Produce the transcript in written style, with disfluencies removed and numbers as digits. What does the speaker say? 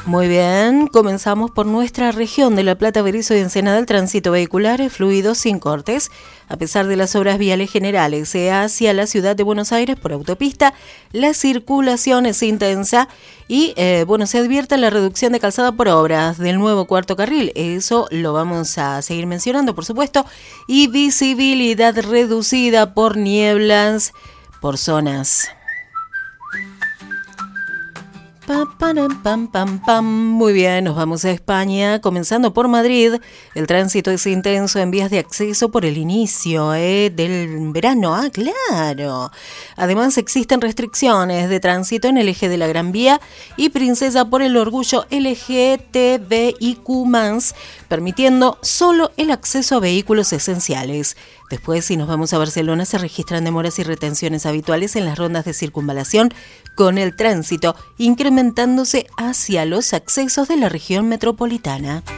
Muy bien, comenzamos por nuestra región de La Plata, Berisso y Ensenada. El tránsito vehicular es fluido sin cortes, a pesar de las obras viales generales. Hacia la ciudad de Buenos Aires por autopista, la circulación es intensa y se advierte la reducción de calzada por obras del nuevo cuarto carril. Eso lo vamos a seguir mencionando, por supuesto. Y visibilidad reducida por nieblas por zonas. Muy bien, nos vamos a España, comenzando por Madrid. El tránsito es intenso en vías de acceso por el inicio del verano. Claro. Además existen restricciones de tránsito en el eje de la Gran Vía y Princesa por el Orgullo LGTBIQ+, permitiendo solo el acceso a vehículos esenciales. Después, si nos vamos a Barcelona, se registran demoras y retenciones habituales en las rondas de circunvalación, con el tránsito incrementándose hacia los accesos de la región metropolitana.